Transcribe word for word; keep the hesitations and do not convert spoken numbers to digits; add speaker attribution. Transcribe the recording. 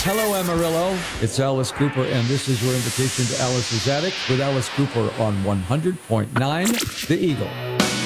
Speaker 1: Hello, Amarillo. It's Alice Cooper, and this is your invitation to Alice's Attic with Alice Cooper on one hundred point nine The Eagle.